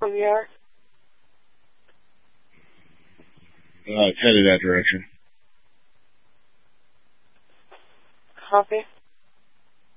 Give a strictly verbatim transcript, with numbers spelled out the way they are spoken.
from here. Uh, it's headed that direction. Copy.